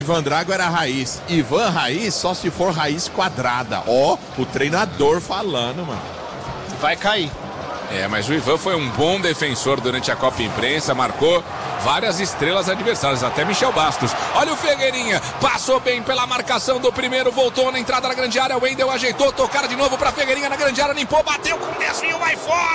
Ivan Drago era raiz. Ivan raiz só se for raiz quadrada. Ó, o treinador falando, mano. Vai cair. Mas o Ivan foi um bom defensor durante a Copa Imprensa, marcou várias estrelas adversárias, até Michel Bastos. Olha o Figueirinha, passou bem pela marcação do primeiro, voltou na entrada da grande área, o Wendel ajeitou, tocaram de novo para Figueirinha na grande área, limpou, bateu com desvio, vai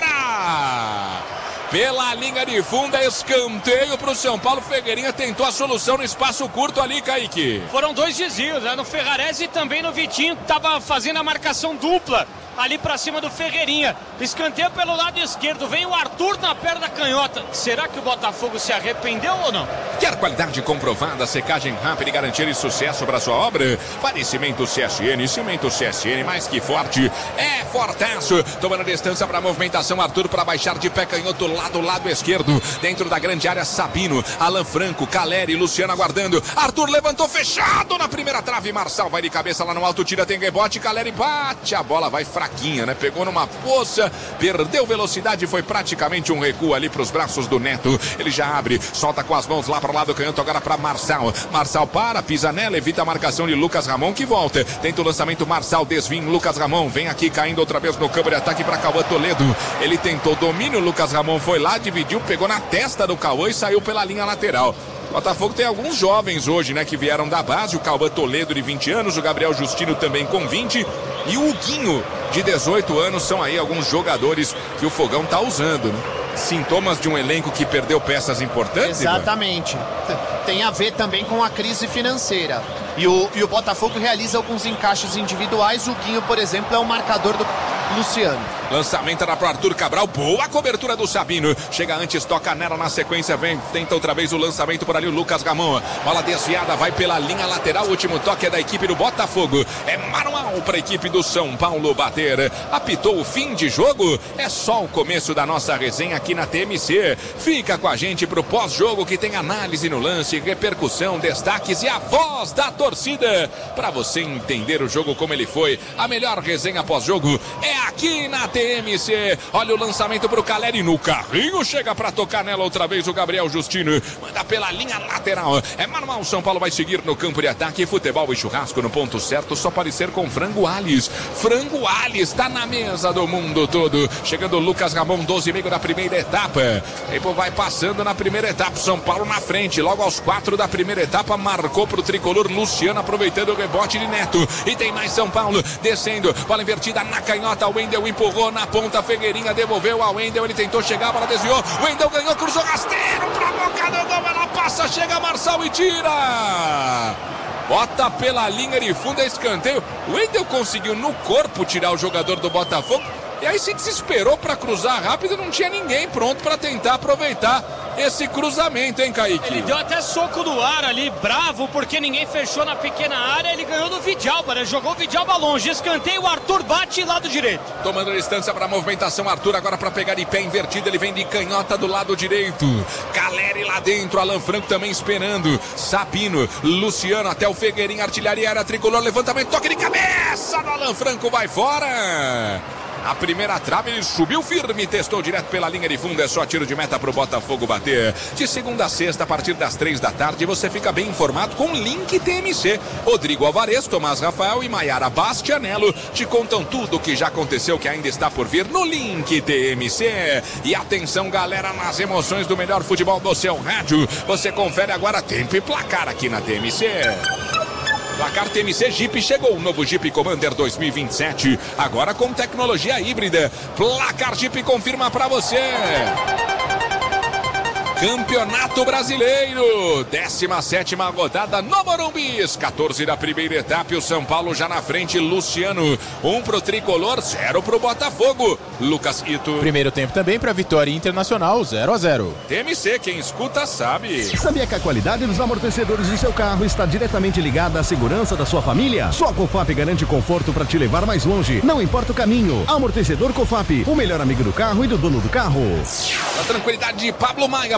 fora! Pela linha de fundo, é escanteio para o São Paulo. Figueirinha tentou a solução no espaço curto ali, Kaique. Foram dois desvios, né? No Ferrarese e também no Vitinho, que estava fazendo a marcação dupla ali para cima do Figueirinha. Escanteio pelo lado esquerdo, vem o Arthur na perna canhota. Será que o Botafogo se arrependeu ou não? Quer qualidade comprovada, secagem rápida e garantia de sucesso para sua obra? Falecimento CSN, cimento CSN, mais que forte, é fortaço. Tomando distância para a movimentação, Arthur para baixar de pé canhoto lado esquerdo. Dentro da grande área, Sabino, Alan Franco, Caleri, Luciano aguardando. Arthur levantou fechado na primeira trave, Marçal vai de cabeça lá no alto, tira, tem rebote, Caleri bate, a bola vai fraquinha, né? Pegou numa poça, perdeu velocidade, foi praticamente um recuo ali para os braços do Neto. Ele já abre, solta com as mãos lá para o lado canhoto, agora para Marçal. Marçal para, pisa nela, evita a marcação de Lucas Ramon que volta. Tenta o lançamento, Marçal, desvio, Lucas Ramon vem aqui caindo outra vez no campo de ataque para Cauã Toledo. Ele tentou domínio, Lucas Ramon foi lá, dividiu, pegou na testa do Cauã e saiu pela linha lateral. O Botafogo tem alguns jovens hoje, né, que vieram da base, o Cauã Toledo de 20 anos, o Gabriel Justino também com 20 e o Huguinho de 18 anos, são aí alguns jogadores que o Fogão tá usando, né? Sintomas de um elenco que perdeu peças importantes? Exatamente. Tem a ver também com a crise financeira. E o Botafogo realiza alguns encaixes individuais. O Guinho, por exemplo, é o marcador do Luciano. Lançamento era para Arthur Cabral, boa cobertura do Sabino. Chega antes, toca nela na sequência, vem, tenta outra vez o lançamento por ali o Lucas Ramon. Bola desviada, vai pela linha lateral, o último toque é da equipe do Botafogo. É manual para a equipe do São Paulo bater. Apitou o fim de jogo, é só o começo da nossa resenha aqui na TMC. Fica com a gente pro pós-jogo que tem análise no lance, repercussão, destaques e a voz da torcida. Para você entender o jogo como ele foi, a melhor resenha pós-jogo é aqui na TMC. Olha o lançamento pro Caleri no carrinho, chega pra tocar nela outra vez o Gabriel Justino, manda pela linha lateral, é manual, São Paulo vai seguir no campo de ataque, futebol e churrasco no ponto certo, só pode ser com Frango Alhes. Frango Alhes tá na mesa do mundo todo, chegando o Lucas Ramon, 12,5 da primeira etapa, tempo vai passando na primeira etapa, São Paulo na frente, logo aos 4 da primeira etapa, marcou pro tricolor Luciano, aproveitando o rebote de Neto, e tem mais São Paulo, descendo, bola invertida na canhota, o Wendel empurrou na ponta, Figueirinha devolveu ao Wendel, ele tentou chegar, a bola desviou, o Wendel ganhou, cruzou rasteiro pra boca do gol, ela passa, chega Marçal e tira! Bota pela linha de fundo, é escanteio, o Wendel conseguiu no corpo tirar o jogador do Botafogo, e aí se desesperou para cruzar rápido, não tinha ninguém pronto para tentar aproveitar esse cruzamento, hein, Kaique? Ele deu até soco no ar ali, bravo, porque ninguém fechou na pequena área, ele ganhou do Vidalba, né? Jogou o Vidalba longe, escanteio, o Arthur bate lado direito. Tomando distância para a movimentação, Arthur agora para pegar de pé invertido, ele vem de canhota do lado direito. Caleri lá dentro, Alan Franco também esperando. Sabino, Luciano até o Figueirinha, artilharia era tricolor, levantamento, toque de cabeça do Alan Franco, vai fora! A primeira trave, ele subiu firme, testou direto pela linha de fundo, é só tiro de meta pro Botafogo bater. De segunda a sexta, a partir das 3 da tarde, você fica bem informado com o Link TMC. Rodrigo Alvarez, Tomás Rafael e Maiara Bastianello te contam tudo o que já aconteceu, que ainda está por vir no Link TMC. E atenção, galera, nas emoções do melhor futebol do seu rádio. Você confere agora tempo e placar aqui na TMC. Placar TMC Jeep, chegou o novo Jeep Commander 2027, agora com tecnologia híbrida. Placar Jeep confirma pra você. Campeonato Brasileiro, 17ª rodada no Morumbi, 14 da primeira etapa, e o São Paulo já na frente, Luciano, 1 pro Tricolor, 0 pro Botafogo. Lucas Ito. Primeiro tempo também para Vitória Internacional, 0-0. TMC, quem escuta sabe. Sabia que a qualidade dos amortecedores de seu carro está diretamente ligada à segurança da sua família? Só a Cofap garante conforto para te levar mais longe, não importa o caminho. Amortecedor Cofap, o melhor amigo do carro e do dono do carro. A tranquilidade de Pablo Maia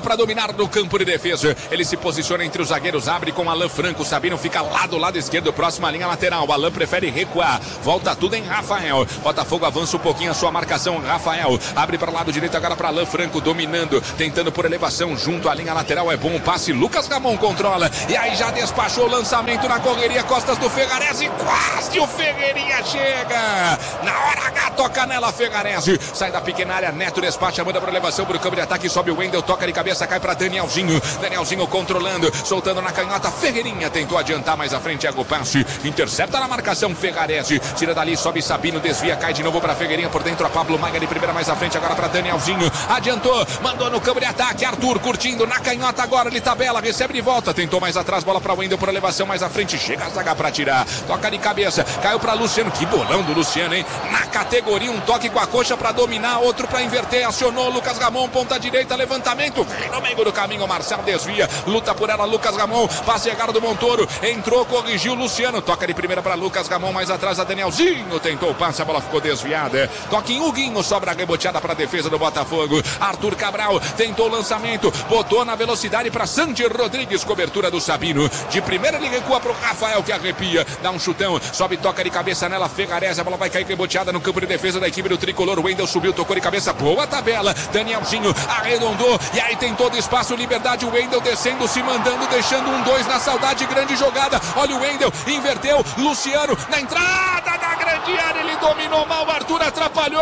para dominar no campo de defesa. Ele se posiciona entre os zagueiros, abre com Alan Franco. Sabino fica lá do lado esquerdo, próxima linha lateral. Alan prefere recuar. Volta tudo em Rafael. Botafogo avança um pouquinho a sua marcação. Rafael abre para o lado direito agora para Alan Franco, dominando, tentando por elevação junto à linha lateral. É bom o passe. Lucas Ramon controla. E aí já despachou o lançamento na correria. Costas do Ferrarese. Quase o Ferreirinha chega. Na hora H toca nela Ferrarese. Sai da pequena área. Neto despacha, manda para elevação para o campo de ataque. Sobe o Wendel, toca de cabeça, cai para Danielzinho. Danielzinho controlando, soltando na canhota. Ferreirinha tentou adiantar mais à frente. Erra o passe. Intercepta na marcação Ferrarese. Tira dali, sobe Sabino, desvia, cai de novo para Ferreirinha por dentro. A Pablo Maga de primeira mais à frente agora para Danielzinho. Adiantou, mandou no campo de ataque. Arthur curtindo na canhota agora. Ele tabela, recebe de volta. Tentou mais atrás, bola para Wendel por elevação mais à frente. Chega a zaga para tirar. Toca de cabeça, caiu para Luciano. Que bolão do Luciano, hein? Na categoria, um toque com a coxa para dominar, outro para inverter. Acionou Lucas Ramon, ponta direita, levantamento. Vem no meio do caminho, Marcel desvia. Luta por ela, Lucas Ramon. Passe agora do Montoro. Entrou, corrigiu Luciano. Toca de primeira para Lucas Ramon, mais atrás a Danielzinho. Tentou o passe, a bola ficou desviada. Toque em Huguinho, sobra a reboteada para a defesa do Botafogo. Arthur Cabral tentou o lançamento, botou na velocidade para Sandy Rodrigues, cobertura do Sabino. De primeira ele recua para o Rafael, que arrepia. Dá um chutão, sobe, toca de cabeça nela, Ferrarese. A bola vai cair reboteada no campo de defesa da equipe do Tricolor. Wendel subiu, tocou de cabeça, boa tabela. Danielzinho arredondou e aí tem todo espaço, liberdade. O Wendel descendo, se mandando, deixando 1-2 na saudade. Grande jogada. Olha o Wendel, inverteu. Luciano na entrada da grande área. Ele dominou mal, o Arthur atrapalhou.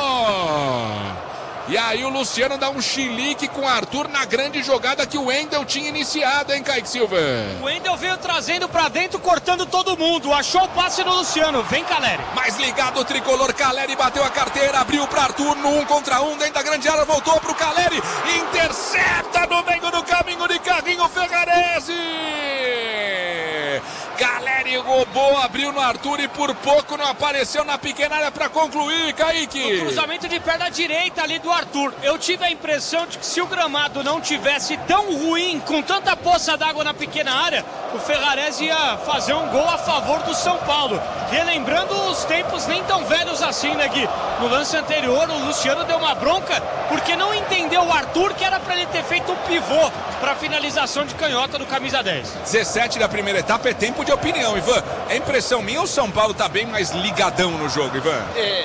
E aí o Luciano dá um chilique com o Arthur na grande jogada que o Wendel tinha iniciado, hein, Kaique Silva? O Wendel veio trazendo pra dentro, cortando todo mundo. Achou o passe no Luciano. Vem, Caleri. Mais ligado o tricolor. Caleri bateu a carteira, abriu pra Arthur no 1 contra 1 dentro da grande área, voltou pro Caleri. Intercepta no meio do caminho de carrinho Ferrarese. Caleri roubou, abriu no Arthur e por pouco não apareceu na pequena área para concluir, Kaique. O cruzamento de perna direita ali do Arthur. Eu tive a impressão de que se o gramado não tivesse tão ruim, com tanta poça d'água na pequena área, o Ferrarese ia fazer um gol a favor do São Paulo. Relembrando os tempos nem tão velhos assim, né, Gui? No lance anterior, o Luciano deu uma bronca porque não entendeu o Arthur que era para ele ter feito um pivô para finalização de canhota do camisa 10. 17 da primeira etapa é tempo de opinião, Ivan. É impressão minha ou o São Paulo tá bem mais ligadão no jogo, Ivan?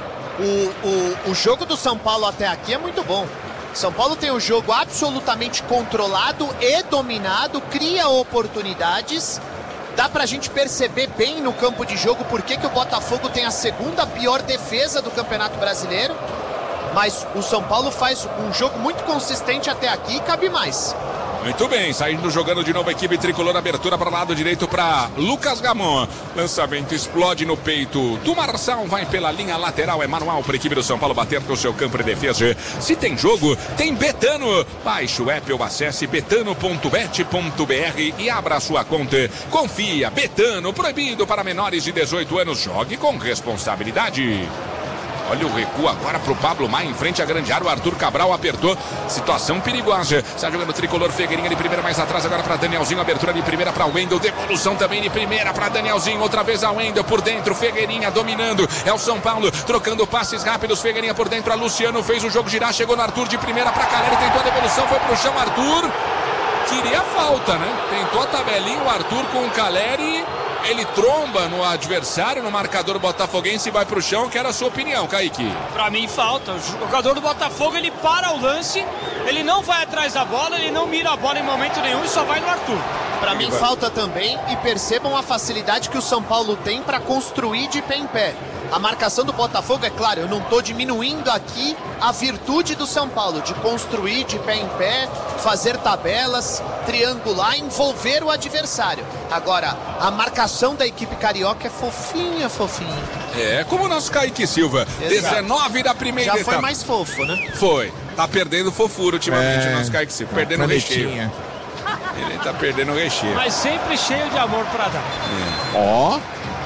O jogo do São Paulo até aqui é muito bom. São Paulo tem o jogo absolutamente controlado e dominado, cria oportunidades. Dá pra gente perceber bem no campo de jogo por que o Botafogo tem a segunda pior defesa do Campeonato Brasileiro. Mas o São Paulo faz um jogo muito consistente até aqui e cabe mais. Muito bem, saindo jogando de novo a equipe tricolor, abertura para o lado direito para Lucas Ramon. Lançamento explode no peito do Marçal, vai pela linha lateral, é manual para a equipe do São Paulo bater com o seu campo de defesa. Se tem jogo, tem Betano. Baixe o app ou acesse betano.bet.br e abra a sua conta. Confia, Betano, proibido para menores de 18 anos, jogue com responsabilidade. Olha o recuo agora pro Pablo Maia em frente à grande área. O Arthur Cabral apertou. Situação perigosa. Está jogando o tricolor. Ferreirinha de primeira mais atrás agora para Danielzinho. Abertura de primeira para Wendel. Devolução também de primeira para Danielzinho. Outra vez a Wendel por dentro. Ferreirinha dominando. É o São Paulo trocando passes rápidos. Ferreirinha por dentro. A Luciano fez o jogo girar. Chegou no Arthur de primeira para Caleri. Tentou a devolução. Foi pro chão. Arthur queria falta, né? Tentou a tabelinha. O Arthur com o Caleri. Ele tromba no adversário, no marcador botafoguense e vai pro chão. Que era a sua opinião, Kaique? Pra mim falta. O jogador do Botafogo, ele para o lance, ele não vai atrás da bola, ele não mira a bola em momento nenhum e só vai no Arthur. Pra mim falta também, e percebam a facilidade que o São Paulo tem para construir de pé em pé. A marcação do Botafogo, é claro, eu não estou diminuindo aqui a virtude do São Paulo, de construir de pé em pé, fazer tabelas, triangular, envolver o adversário. Agora, a marcação da equipe carioca é fofinha, fofinha. É, como o nosso Kaique Silva. Exato. 19 da primeira etapa. Já foi mais fofo, né? Foi. Tá perdendo fofura ultimamente o nosso Kaique Silva. Perdendo o recheio. Ele tá perdendo o recheio. Mas sempre cheio de amor pra dar. Ó.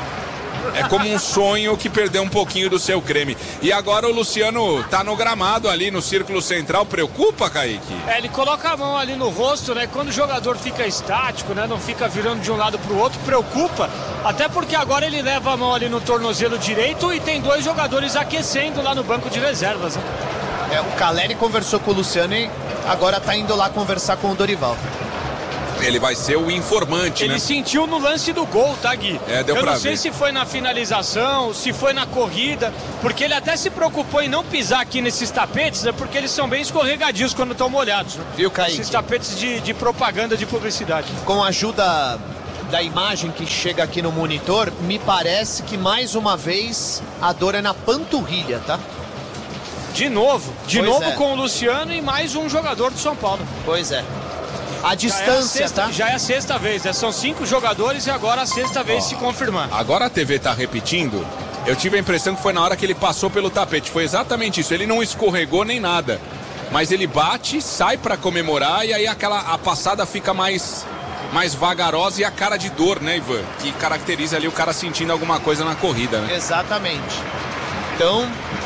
É como um sonho que perdeu um pouquinho do seu creme. E agora o Luciano tá no gramado ali no círculo central. Preocupa, Kaique? Ele coloca a mão ali no rosto, né? Quando o jogador fica estático, né? Não fica virando de um lado pro outro, preocupa. Até porque agora ele leva a mão ali no tornozelo direito e tem dois jogadores aquecendo lá no banco de reservas, né? O Caleri conversou com o Luciano e agora tá indo lá conversar com o Dorival. Ele vai ser o informante, Ele né? sentiu no lance do gol, tá, Gui? Deu Eu pra não sei ver. se foi na finalização, se foi na corrida, porque ele até se preocupou em não pisar aqui nesses tapetes, né? Porque eles são bem escorregadios quando estão molhados, né? Viu, Kaique? Esses tapetes de propaganda, de publicidade. Com a ajuda da imagem que chega aqui no monitor, me parece que mais uma vez a dor é na panturrilha, tá? De novo Pois é. com o Luciano e mais um jogador do São Paulo. Pois é. A distância, tá? Já é a sexta vez, né? São 5 jogadores e agora a sexta vez se confirmar. Agora a TV tá repetindo. Eu tive a impressão que foi na hora que ele passou pelo tapete. Foi exatamente isso. Ele não escorregou nem nada. Mas ele bate, sai pra comemorar e aí a passada fica mais vagarosa e a cara de dor, né, Ivan? Que caracteriza ali o cara sentindo alguma coisa na corrida, né? Exatamente. Então,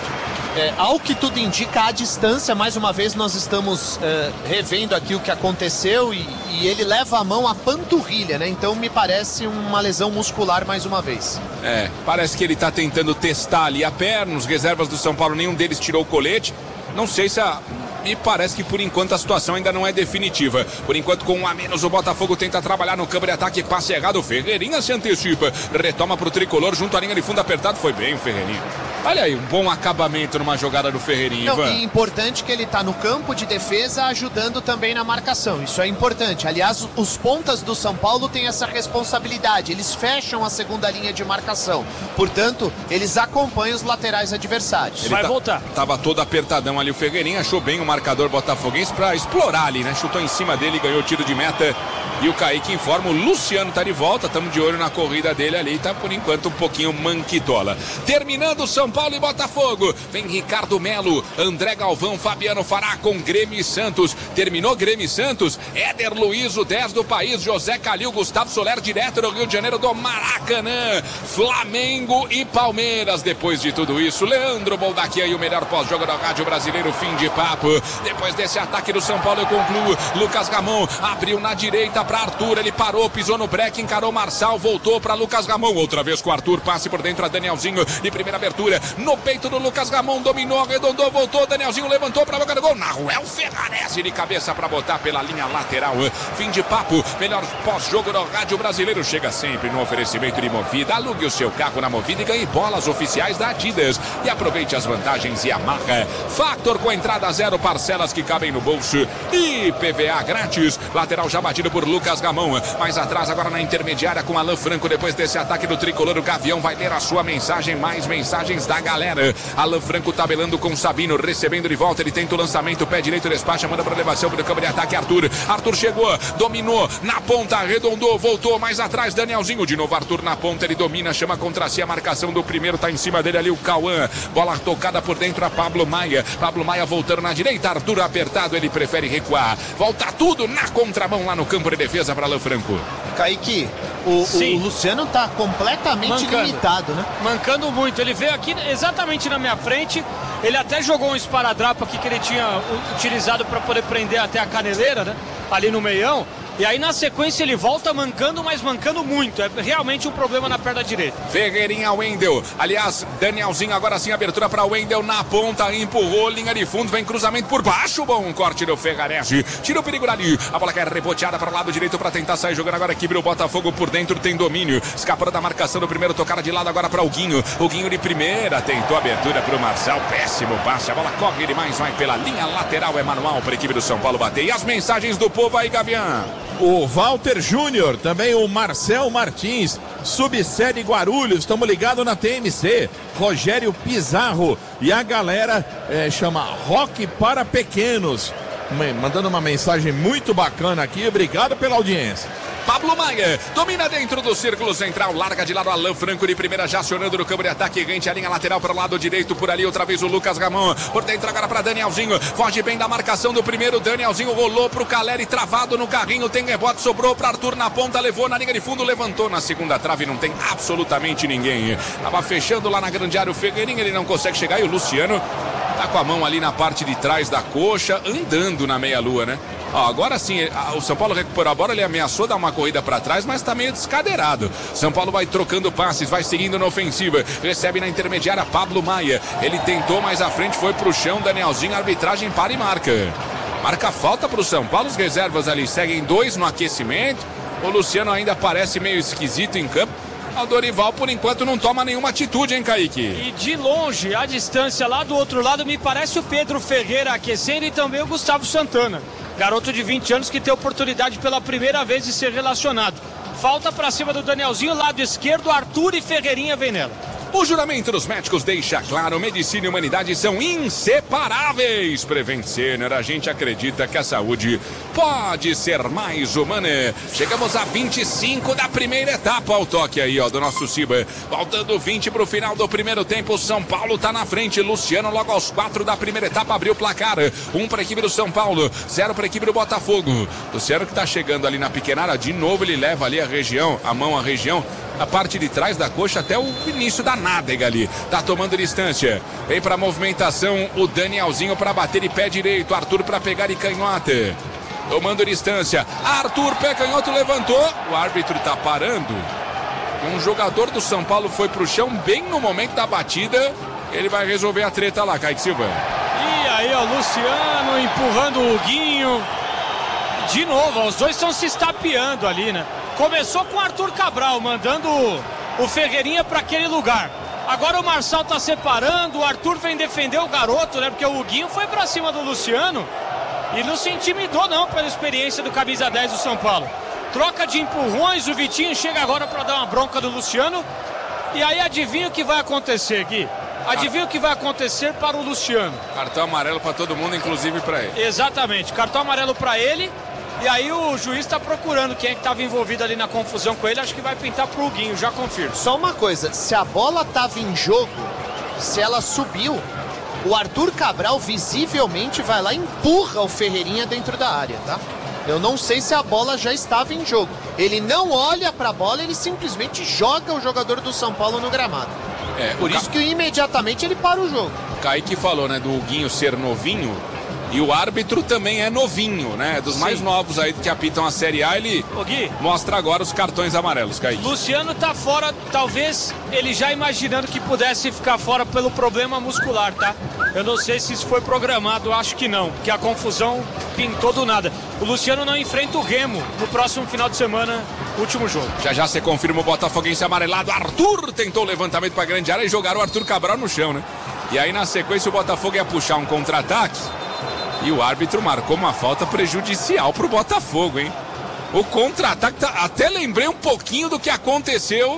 ao que tudo indica, à distância, mais uma vez nós estamos revendo aqui o que aconteceu e ele leva a mão à panturrilha, né? Então me parece uma lesão muscular mais uma vez. Parece que ele tá tentando testar ali a perna, os reservas do São Paulo, nenhum deles tirou o colete. Não sei se me parece que por enquanto a situação ainda não é definitiva. Por enquanto, com 1 a menos, o Botafogo tenta trabalhar no campo de ataque, passe errado, o Ferreirinha se antecipa, retoma pro tricolor, junto à linha de fundo apertado, foi bem o Ferreirinha. Olha aí, um bom acabamento numa jogada do Ferreirinha, Não, Ivan. e importante que ele tá no campo de defesa ajudando também na marcação, isso é importante. Aliás, os pontas do São Paulo têm essa responsabilidade, eles fecham a segunda linha de marcação, portanto, eles acompanham os laterais adversários. Vai voltar. Tava todo apertadão ali o Ferreirinha, achou bem o marcador botafoguense pra explorar ali, né? Chutou em cima dele, ganhou o tiro de meta. E o Kaique informa, o Luciano tá de volta, estamos de olho na corrida dele ali, tá por enquanto um pouquinho manquitola. Terminando São Paulo e Botafogo, vem Ricardo Melo, André Galvão, Fabiano Fará com Grêmio e Santos. Terminou Grêmio e Santos, Éder Luiz, o 10 do país, José Calil, Gustavo Soler, direto do Rio de Janeiro do Maracanã. Flamengo e Palmeiras, depois de tudo isso, Leandro Boldaquia e o melhor pós-jogo da Rádio Brasileiro, fim de papo. Depois desse ataque do São Paulo, eu concluo, Lucas Ramon abriu na direita para Arthur, ele parou, pisou no breque, encarou Marçal, voltou para Lucas Ramon, outra vez com o Arthur, passe por dentro a Danielzinho, de primeira abertura, no peito do Lucas Ramon, dominou, arredondou, voltou, Danielzinho levantou para a boca do gol, Naruel Ferrarese de cabeça para botar pela linha lateral, fim de papo, melhor pós-jogo do Rádio Brasileiro, chega sempre no oferecimento de Movida, alugue o seu carro na Movida e ganhe bolas oficiais da Adidas, e aproveite as vantagens e amarra, Factor com entrada zero, parcelas que cabem no bolso, e PVA grátis, lateral já batido por Lucas Ramon, mais atrás agora na intermediária com Alan Franco, depois desse ataque do tricolor, o Gavião vai ler a sua mensagem, mais mensagens da galera, Alan Franco tabelando com Sabino, recebendo de volta, ele tenta o lançamento, pé direito, despacha, manda para elevação para o campo de ataque, Arthur chegou, dominou, na ponta, arredondou, voltou, mais atrás, Danielzinho, de novo Arthur na ponta, ele domina, chama contra si a marcação do primeiro, tá em cima dele ali o Cauã, bola tocada por dentro a Pablo Maia voltando na direita, Arthur apertado, ele prefere recuar, volta tudo na contramão lá no campo de defesa para Alan Franco. Kaique, o Luciano tá completamente limitado, né? Mancando muito, ele veio aqui exatamente na minha frente, ele até jogou um esparadrapo aqui que ele tinha utilizado para poder prender até a caneleira, né? Ali no meião. E aí na sequência ele volta mancando, mas mancando muito. É realmente um problema na perna direita. Ferreirinha, Wendel. Aliás, Danielzinho agora sim, abertura para Wendel na ponta, empurrou, linha de fundo, vem cruzamento por baixo. Bom corte do Ferrarese. Tira o perigo ali. A bola que é reboteada para o lado direito para tentar sair jogando agora aqui. O Botafogo por dentro tem domínio. Escapando da marcação do primeiro, tocada de lado agora para o Guinho. O Guinho de primeira, tentou abertura para o Marçal. Péssimo passe. A bola corre demais, vai pela linha lateral. É manual para a equipe do São Paulo bater. E as mensagens do povo aí, Gavião. O Walter Júnior, também o Marcel Martins, subsede Guarulhos, estamos ligados na TMC, Rogério Pizarro e a galera chama Rock para Pequenos, mandando uma mensagem muito bacana aqui, obrigado pela audiência. Pablo Maia domina dentro do círculo central, larga de lado Alan Franco de primeira, já acionando no campo de ataque, rente a linha lateral para o lado direito, por ali outra vez o Lucas Ramon, por dentro agora para Danielzinho, foge bem da marcação do primeiro, Danielzinho rolou para o Caleri, travado no carrinho, tem rebote, sobrou para Arthur na ponta, levou na linha de fundo, levantou na segunda trave, não tem absolutamente ninguém, tava fechando lá na grande área o Ferreirinha, ele não consegue chegar e o Luciano tá com a mão ali na parte de trás da coxa, andando na meia-lua, né? Ó, agora sim, o São Paulo recuperou a bola, ele ameaçou dar uma corrida para trás, mas tá meio descadeirado. São Paulo vai trocando passes, vai seguindo na ofensiva, recebe na intermediária Pablo Maia, ele tentou mais à frente, foi pro chão, Danielzinho, arbitragem para e marca. Marca falta para o São Paulo, os reservas ali seguem 2 no aquecimento. O Luciano ainda parece meio esquisito em campo. A Dorival, por enquanto, não toma nenhuma atitude, hein, Kaique? E de longe, a distância lá do outro lado, me parece o Pedro Ferreira aquecendo e também o Gustavo Santana. Garoto de 20 anos que tem oportunidade pela primeira vez de ser relacionado. Falta pra cima do Danielzinho, lado esquerdo, Arthur e Ferreirinha vem nela. O juramento dos médicos deixa claro, medicina e humanidade são inseparáveis. Prevent Senior, a gente acredita que a saúde pode ser mais humana. Chegamos a 25 da primeira etapa, ao toque aí, ó, do nosso Ciba. Faltando 20 pro final do primeiro tempo, São Paulo tá na frente. Luciano logo aos 4 da primeira etapa abriu o placar. 1 pra equipe do São Paulo, 0 pra equipe do Botafogo. Luciano que tá chegando ali na pequena área, de novo ele leva ali a região, a parte de trás da coxa até o início da nádega ali. Tá tomando distância. Vem pra movimentação o Danielzinho pra bater de pé direito. Arthur pra pegar e canhota. Tomando distância. Arthur, pé canhoto, levantou. O árbitro tá parando. Um jogador do São Paulo foi pro chão bem no momento da batida. Ele vai resolver a treta lá, Kaique Silva. E aí, ó, Luciano empurrando o Huguinho. De novo, ó, os dois estão se estapeando ali, né? Começou com o Arthur Cabral, mandando o Ferreirinha para aquele lugar. Agora o Marçal tá separando, o Arthur vem defender o garoto, né? Porque o Huguinho foi para cima do Luciano e não se intimidou não pela experiência do camisa 10 do São Paulo. Troca de empurrões, o Vitinho chega agora para dar uma bronca do Luciano. E aí adivinha o que vai acontecer, Gui? Adivinha o que vai acontecer para o Luciano? Cartão amarelo para todo mundo, inclusive para ele. Exatamente, cartão amarelo para ele. E aí o juiz está procurando quem é que estava envolvido ali na confusão com ele. Acho que vai pintar pro Huguinho, já confirmo. Só uma coisa, se a bola estava em jogo, se ela subiu, o Arthur Cabral visivelmente vai lá e empurra o Ferreirinha dentro da área, tá? Eu não sei se a bola já estava em jogo. Ele não olha para a bola, ele simplesmente joga o jogador do São Paulo no gramado. Por isso que imediatamente ele para o jogo. O Kaique falou, né, do Huguinho ser novinho. E o árbitro também é novinho, né? Dos mais novos aí que apitam a Série A, ele mostra agora os cartões amarelos, Kaique. Luciano tá fora, talvez ele já imaginando que pudesse ficar fora pelo problema muscular, tá? Eu não sei se isso foi programado, acho que não, porque a confusão pintou do nada. O Luciano não enfrenta o Remo no próximo final de semana, último jogo. Já você confirma o botafoguense amarelado. Arthur tentou o levantamento para a grande área e jogaram o Arthur Cabral no chão, né? E aí na sequência o Botafogo ia puxar um contra-ataque. E o árbitro marcou uma falta prejudicial pro Botafogo, hein? O contra-ataque, até lembrei um pouquinho do que aconteceu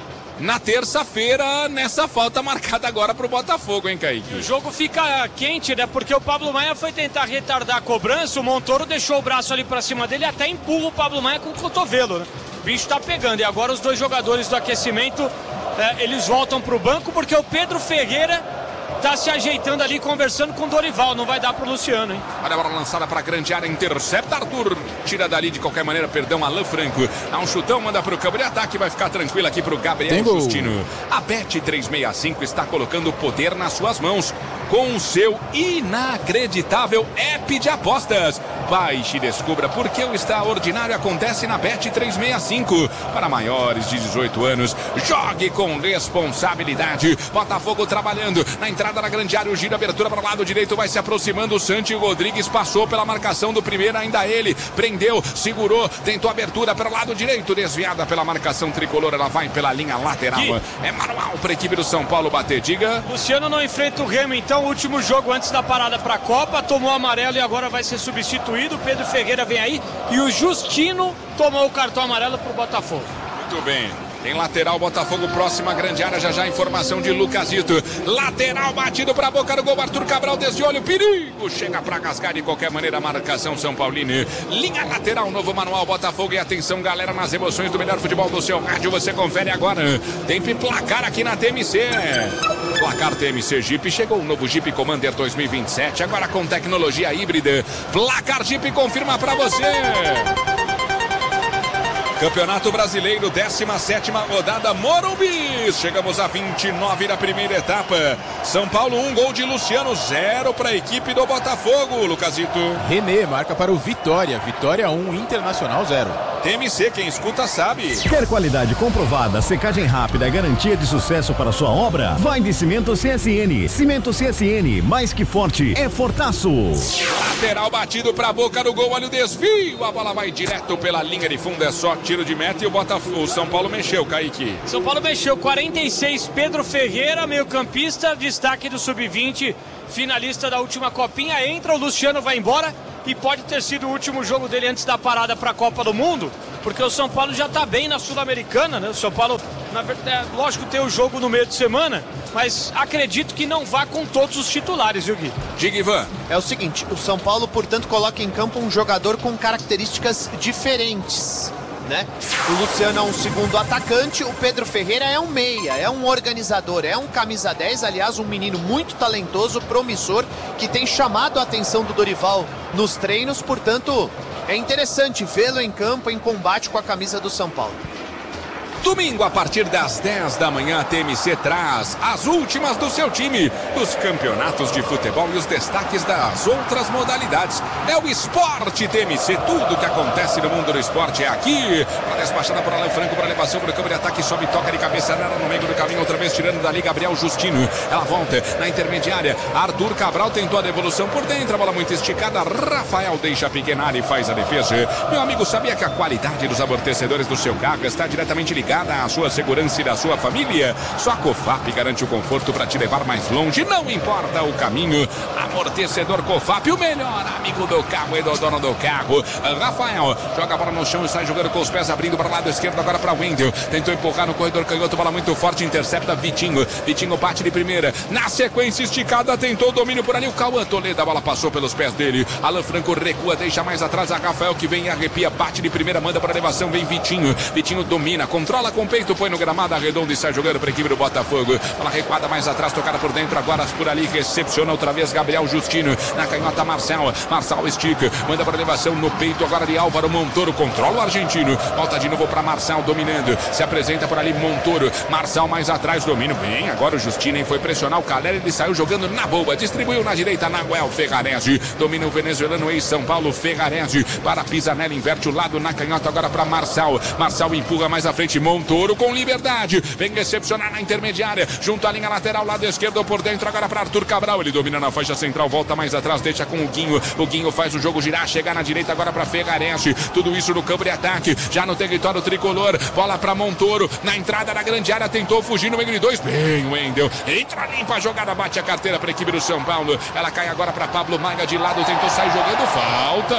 na terça-feira, nessa falta marcada agora pro Botafogo, hein, Kaique? O jogo fica quente, né? Porque o Pablo Maia foi tentar retardar a cobrança, o Montoro deixou o braço ali pra cima dele e até empurra o Pablo Maia com o cotovelo, né? O bicho tá pegando. E agora os dois jogadores do aquecimento, eles voltam pro banco porque o Pedro Ferreira tá se ajeitando ali, conversando com o Dorival. Não vai dar pro Luciano, hein? Olha a bola lançada pra grande área, intercepta Arthur. Tira dali de qualquer maneira, perdão, Alan Franco. Dá um chutão, manda pro campo de ataque. Vai ficar tranquilo aqui pro Gabriel Justino. A Bet365 está colocando o poder nas suas mãos com o seu inacreditável app de apostas. Baixe e descubra porque o extraordinário acontece na Bet365. Para maiores de 18 anos, jogue com responsabilidade. Botafogo trabalhando na entrada da grande área, o giro, abertura para o lado direito, vai se aproximando o Santi Rodrigues, passou pela marcação do primeiro, ainda ele, prendeu, segurou, tentou abertura para o lado direito, desviada pela marcação tricolor, ela vai pela linha lateral. É manual para a equipe do São Paulo bater, diga. Luciano não enfrenta o Remo, então, o último jogo antes da parada para a Copa, tomou amarelo e agora vai ser substituído. Pedro Ferreira vem aí e o Justino tomou o cartão amarelo para o Botafogo. Muito bem. Tem lateral, Botafogo, próxima grande área, já informação de Lucasito. Lateral batido pra boca do gol, Arthur Cabral desde olho, perigo, chega pra cascar de qualquer maneira a marcação São Paulino. Linha lateral, novo manual, Botafogo, e atenção galera, nas emoções do melhor futebol do seu rádio, você confere agora. Tem placar aqui na TMC. Placar TMC Jeep, chegou o novo Jeep Commander 2027, agora com tecnologia híbrida. Placar Jeep confirma pra você. Campeonato Brasileiro, 17ª rodada, Morumbi. Chegamos a 29 da primeira etapa. São Paulo 1, gol de Luciano, 0 para a equipe do Botafogo. Lucasito. René marca para o Vitória. Vitória 1, Internacional 0. TMC, quem escuta sabe. Quer qualidade comprovada, secagem rápida e garantia de sucesso para sua obra? Vai de Cimento CSN. Cimento CSN, mais que forte, é fortaço. Lateral batido para a boca do gol, olha o desvio. A bola vai direto pela linha de fundo, é só tiro de meta e o Botafogo. São Paulo mexeu, Kaique. São Paulo mexeu, 46, Pedro Ferreira, meio campista, destaque do Sub-20, finalista da última copinha. Entra, o Luciano vai embora e pode ter sido o último jogo dele antes da parada para a Copa do Mundo, porque o São Paulo já está bem na Sul-Americana, né? O São Paulo, na verdade, lógico, tem o jogo no meio de semana, mas acredito que não vá com todos os titulares, viu, Gui? Diga, Ivan. É o seguinte, o São Paulo, portanto, coloca em campo um jogador com características diferentes, né? O Luciano é um segundo atacante, o Pedro Ferreira é um meia, é um organizador, é um camisa 10, aliás, um menino muito talentoso, promissor, que tem chamado a atenção do Dorival nos treinos, portanto, é interessante vê-lo em campo, em combate com a camisa do São Paulo. Domingo, a partir das 10 da manhã, a TMC traz as últimas do seu time, dos campeonatos de futebol e os destaques das outras modalidades. É o Esporte TMC, tudo que acontece no mundo do esporte é aqui. A despachada por Alan Franco para elevação para o campo de ataque, sobe, toca de cabeça nela no meio do caminho, outra vez tirando dali Gabriel Justino. Ela volta na intermediária, Arthur Cabral tentou a devolução por dentro, a bola muito esticada, Rafael deixa pequenar e faz a defesa. Meu amigo, sabia que a qualidade dos amortecedores do seu carro está diretamente ligada à sua segurança e da sua família? Só a Cofap garante o conforto para te levar mais longe, não importa o caminho. Amortecedor Cofap, o melhor amigo do carro e do dono do carro. Rafael joga a bola no chão e sai jogando com os pés, abrindo para o lado esquerdo, agora para o Wendel. Tentou empurrar no corredor canhoto, bola muito forte, intercepta Vitinho. Vitinho bate de primeira, na sequência esticada, tentou o domínio por ali, o Cauã Toledo, a bola passou pelos pés dele. Alan Franco recua, deixa mais atrás a Rafael, que vem e arrepia, bate de primeira, manda para elevação, vem Vitinho. Vitinho domina, controla com o peito, põe no gramado, arredonda e sai jogando para a equipe do Botafogo. Bola recuada mais atrás, tocada por dentro, agora por ali, recepciona outra vez Gabriel Justino. Na canhota Marcel estica, manda para elevação no peito, agora de Álvaro Montoro, controla o argentino, volta de novo para Marcel, dominando, se apresenta por ali Montoro, Marcel mais atrás, domínio bem, agora o Justino foi pressionar o Caleri, ele saiu jogando na boa, distribuiu na direita, Nahuel Ferrarese, domina o venezuelano ex-São Paulo, Ferrarese, para Pisanelli, inverte o lado na canhota agora para Marcel empurra mais à frente, Montoro com liberdade, vem recepcionar na intermediária, junto à linha lateral, lado esquerdo por dentro, agora para Arthur Cabral, ele domina na faixa central, volta mais atrás, deixa com o Guinho faz o jogo girar, chega na direita agora para Ferrarese, tudo isso no campo de ataque, já no território tricolor, bola para Montoro, na entrada da grande área, tentou fugir no meio de dois, bem o Wendel, entra limpa a jogada, bate a carteira para a equipe do São Paulo, ela cai agora para Pablo Maiga de lado, tentou sair jogando, falta.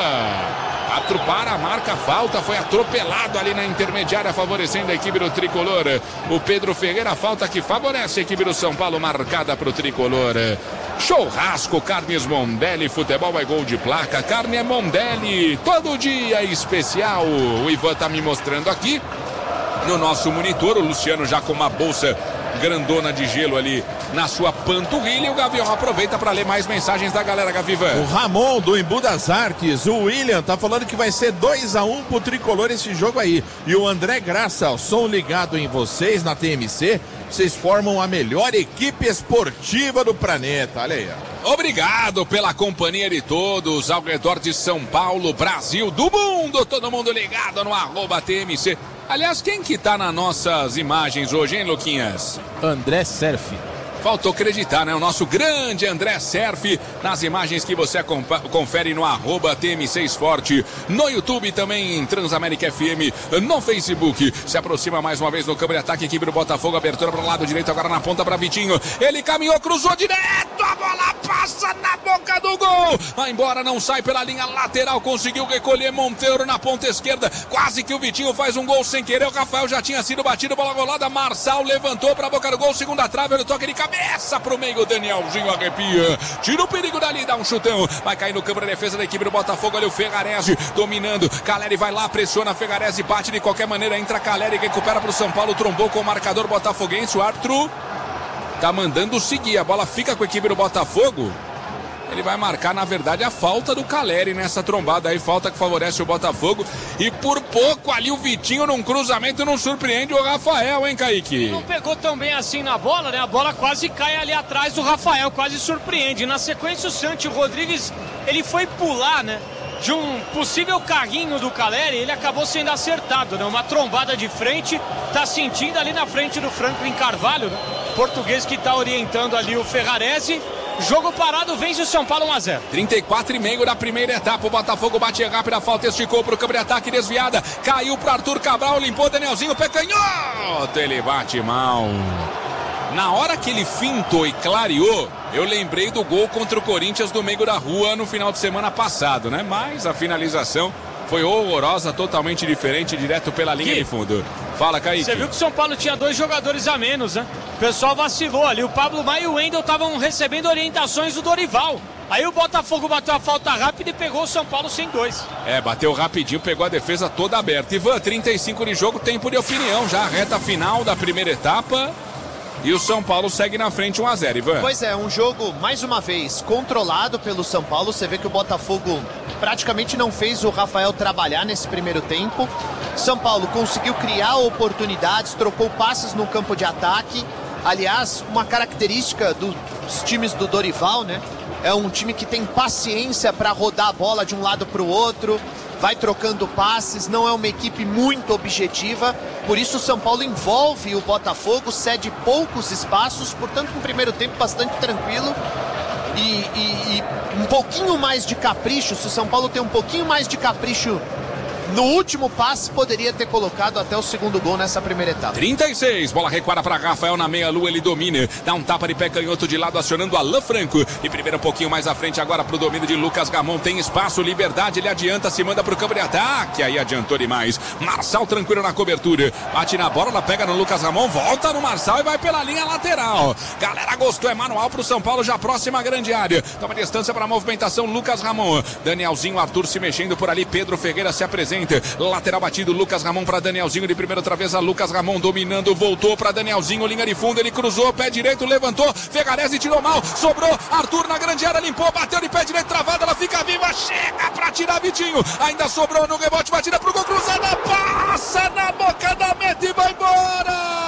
Para a marca, falta, foi atropelado ali na intermediária, favorecendo a equipe do tricolor. O Pedro Ferreira, falta que favorece a equipe do São Paulo, marcada para o tricolor. Churrasco, Carnes Mondelli, futebol é gol de placa, carne é Mondelli, todo dia especial. O Ivan tá me mostrando aqui no nosso monitor, o Luciano já com uma bolsa grandona de gelo ali na sua panturrilha. O Gavião aproveita para ler mais mensagens da galera, Gaviva. O Ramon do Embu das Artes, o William tá falando que vai ser 2-1 pro tricolor esse jogo aí. E o André Graça, o som ligado em vocês na TMC, vocês formam a melhor equipe esportiva do planeta. Olha aí, ó. Obrigado pela companhia de todos ao redor de São Paulo, Brasil, do mundo, todo mundo ligado no @TMC. Aliás, quem que tá nas nossas imagens hoje, hein, Luquinhas? André Serfi. Faltou acreditar, né? O nosso grande André Serfi, nas imagens que você confere no @TMC Esporte, no YouTube também, em Transamérica FM, no Facebook. Se aproxima mais uma vez no campo de ataque, equipe do Botafogo, abertura para o lado direito, agora na ponta para Vitinho. Ele caminhou, cruzou direto, a bola passa na boca do gol. Vai embora, não sai pela linha lateral, conseguiu recolher Monteiro na ponta esquerda. Quase que o Vitinho faz um gol sem querer. O Rafael já tinha sido batido, bola rolada. Marçal levantou para a boca do gol, segunda trave, ele toca de cabeça pro meio, Danielzinho arrepia, tira o perigo dali, dá um chutão, vai cair no campo de defesa da equipe do Botafogo, ali o Ferrarese dominando, Caleri vai lá, pressiona, Ferrarese bate de qualquer maneira, entra Caleri, recupera pro São Paulo, trombou com o marcador botafoguense, o árbitro tá mandando seguir, a bola fica com a equipe do Botafogo Ele vai marcar, na verdade, a falta do Caleri nessa trombada aí, falta que favorece o Botafogo. E por pouco ali o Vitinho num cruzamento não surpreende o Rafael, hein, Kaique? Não pegou tão bem assim na bola, né? A bola quase cai ali atrás do Rafael, quase surpreende. Na sequência o Santi Rodrigues, ele foi pular, né? De um possível carrinho do Caleri, ele acabou sendo acertado, né? Uma trombada de frente, tá sentindo ali na frente do Franklin Carvalho, né? Português que tá orientando ali o Ferrarese. Jogo parado, vence o São Paulo 1-0. 34,5 da primeira etapa. O Botafogo bate rápido, a falta esticou pro campo de ataque, desviada. Caiu pro Arthur Cabral, limpou Danielzinho, pé canhoto. Ele bate mal. Na hora que ele fintou e clareou, eu lembrei do gol contra o Corinthians do meio da rua no final de semana passado, né? Mas a finalização foi horrorosa, totalmente diferente, direto pela linha de fundo. Fala, Kaique. Você viu que o São Paulo tinha 2 jogadores a menos, né? O pessoal vacilou ali. O Pablo Maia e o Wendel estavam recebendo orientações do Dorival. Aí o Botafogo bateu a falta rápida e pegou o São Paulo sem 2. Bateu rapidinho, pegou a defesa toda aberta. Ivan, 35 de jogo, tempo de opinião. Já a reta final da primeira etapa. E o São Paulo segue na frente 1-0, Ivan. Pois é, um jogo, mais uma vez, controlado pelo São Paulo. Você vê que o Botafogo praticamente não fez o Rafael trabalhar nesse primeiro tempo. São Paulo conseguiu criar oportunidades, trocou passes no campo de ataque. Aliás, uma característica dos times do Dorival, né? É um time que tem paciência para rodar a bola de um lado para o outro, vai trocando passes, não é uma equipe muito objetiva. Por isso o São Paulo envolve o Botafogo, cede poucos espaços, portanto um primeiro tempo bastante tranquilo e um pouquinho mais de capricho. Se o São Paulo tem um pouquinho mais de capricho no último passe, poderia ter colocado até o segundo gol nessa primeira etapa. 36, bola recuada para Rafael na meia-lua, ele domina, dá um tapa de pé canhoto de lado, acionando Alan Franco, e primeiro um pouquinho mais à frente agora pro domínio de Lucas Gamon, tem espaço, liberdade, ele adianta, se manda pro campo de ataque, aí adiantou demais, Marçal tranquilo na cobertura, bate na bola, ela pega no Lucas Gamon, volta no Marçal e vai pela linha lateral, galera gostou, é manual pro São Paulo, já próxima à grande área, toma distância para a movimentação, Lucas Gamon, Danielzinho, Arthur se mexendo por ali, Pedro Ferreira se apresenta, lateral batido, Lucas Ramon para Danielzinho, de primeira outra vez a Lucas Ramon dominando, voltou para Danielzinho, linha de fundo, ele cruzou, pé direito, levantou, Ferrarese tirou mal, sobrou, Arthur na grande área, limpou, bateu de pé direito, travada, ela fica viva, chega para tirar Vitinho, ainda sobrou no rebote, batida pro gol, cruzada, passa na boca da meta e vai embora!